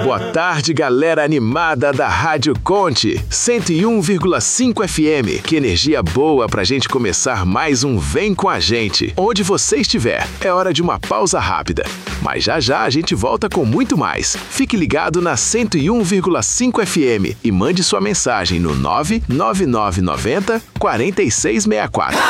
Boa tarde, galera animada da Rádio Conte 101,5 FM. Que energia boa pra gente começar mais um Vem com a Gente. Onde você estiver, é hora de uma pausa rápida. Mas já já a gente volta com muito mais. Fique ligado na 101,5 FM e mande sua mensagem no 99990 4664.